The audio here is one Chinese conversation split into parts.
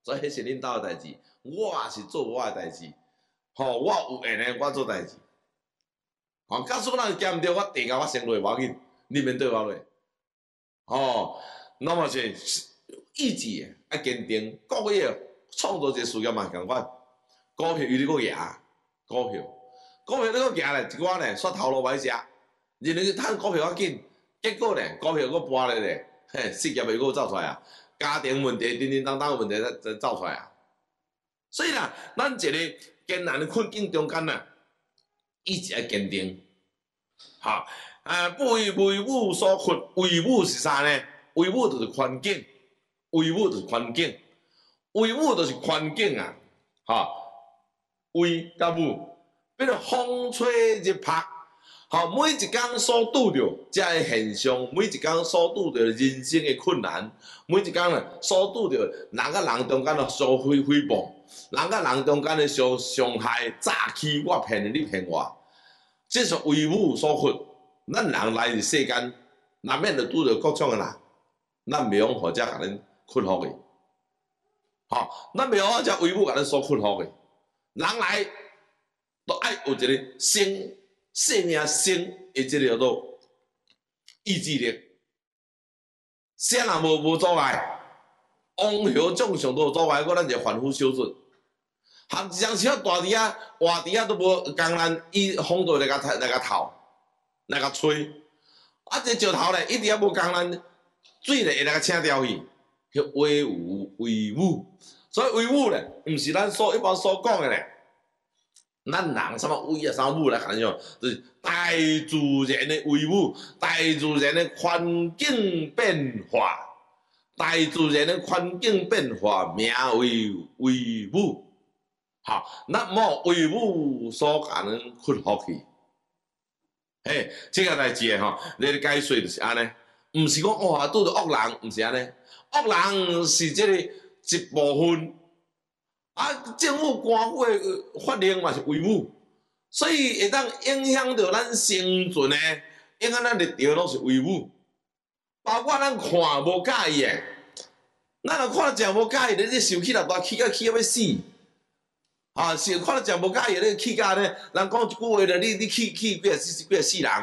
所以迄是恁兜的代志，我也是做我的代志，吼，我有闲的我做代志，吼，假使咱兼着我地甲我先落无要紧，你免对我落，吼，那么是意志啊坚定，各个创造一个事业嘛共款，股票伊咧个赢，股票咧个赢咧，一寡咧煞头路歹食，认为去趁股票较紧，结果咧股票个搬咧，嘿，事业袂个走出来啊，家庭问题、叮叮当当的问题才走出来啊。所以啦，咱一个艰难的困境中间呐，意志要坚定，哈，不为武所困，为武是啥呢？为武就是环境，为武就是环境，为武就是环境啊，哈，为甲武，比如风吹日晒。好，每一天所拄着这个现象，每一天所拄着人生的困难，每一天所拄着人甲人中间的相诽谤，人甲人中间的伤害、诈欺，我骗你，你骗我，这是为武所困。咱人来伫世间，难免着拄着各种的人，咱袂用或者甲恁困服的，好，咱袂用这为武甲恁所困服的。人来都爱有一个生命生的即个叫做意志力，啥人无阻碍，王侯将相都有阻碍，我咱就凡夫小卒，含一张小大猪仔、活猪仔都无工咱，伊风都来甲透，来甲吹，啊，这石头咧，一直也无工咱，水咧会来甲请掉去，叫为武，所以为武咧，毋是咱一般所讲的咧。咱人什么威啊，什么武来看像，就是大自然的威武，大自然的环境变化，大自然的环境变化名为威武。好，咱莫为武所甲咱困服去。嘿，这个代志吼，你咧解说就是安尼，毋是讲哇拄着恶人，毋是安尼，恶人是即个一部分。啊，政府官府的法令嘛是威武，所以会当影响到咱生存的，影响咱日常拢是威武。包括咱看无介意的，咱若看到食无介意的，你受气啦，大气到要死。啊，是看到食无介意的，你气甲呢，人讲一句话咧，你气几啊死人。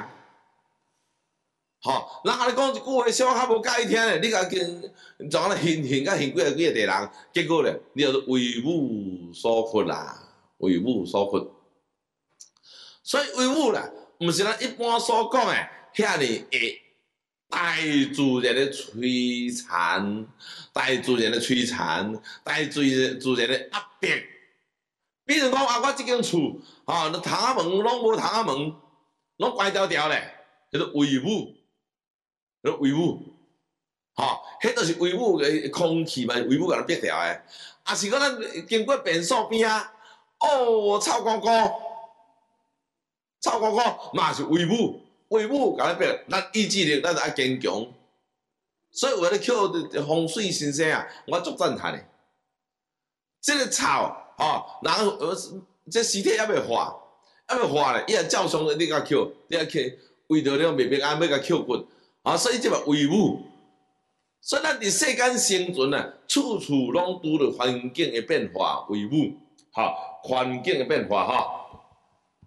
吼，人甲你讲一句话，小可较无介意听咧，你甲从安尼现甲现几个地人，结果咧，你就是为武所困啦，为武所困。所以为武啦，毋是咱一般所讲诶遐尼会大自然的摧残，大自然的摧残，大自然的压迫。比如讲啊，我即间厝，吼，窗仔门拢无窗仔门，拢关条条咧，叫做为武。威武，吼，迄都是威武的空气嘛，威武甲咱逼掉的。啊，是讲咱经过便所边啊，哦，臭光光嘛是威武甲咱逼，咱意志力咱就爱坚强。所以为了扣风水先生啊，我足赞叹的。这个臭，吼，人这尸体还袂化咧，伊若照常你甲扣，你甲去为着了袂平安，要甲扣骨。啊，所以即嘛威武，所以咱伫世间生存啊，处处拢拄着环境的变化为武，哈，环境的变化哈。